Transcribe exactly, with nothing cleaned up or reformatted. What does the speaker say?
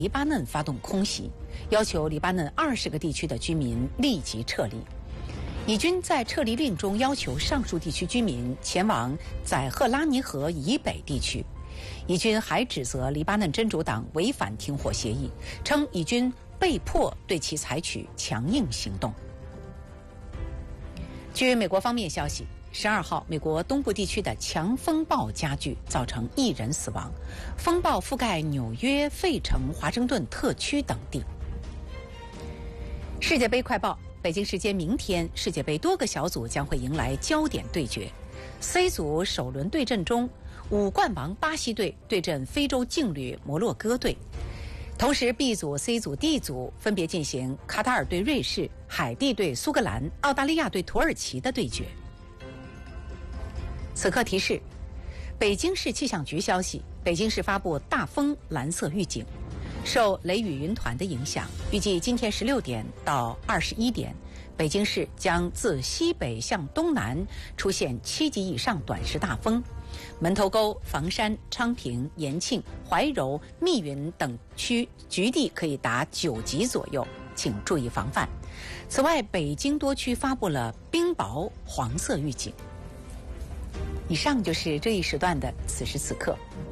黎巴嫩发动空袭，要求黎巴嫩二十个地区的居民立即撤离。以军在撤离令中要求上述地区居民前往载赫拉尼河以北地区。以军还指责黎巴嫩真主党违反停火协议，称以军被迫对其采取强硬行动。据美国方面消息，十二号，美国东部地区的强风暴加剧，造成一人死亡。风暴覆盖纽约、费城、华盛顿特区等地。世界杯快报：北京时间明天，世界杯多个小组将会迎来焦点对决。C 组首轮对阵中，五冠王巴西队对阵非洲劲旅摩洛哥队。同时 ，B 组、C 组、D 组分别进行卡塔尔对瑞士、海地对苏格兰、澳大利亚对土耳其的对决。此刻提示：北京市气象局消息，北京市发布大风蓝色预警，受雷雨云团的影响，预计今天十六点到二十一点，北京市将自西北向东南出现七级以上短时大风。门头沟、房山、昌平、延庆、怀柔、密云等区局地可以达九级左右，请注意防范。此外，北京多区发布了冰雹黄色预警。以上就是这一时段的此时此刻。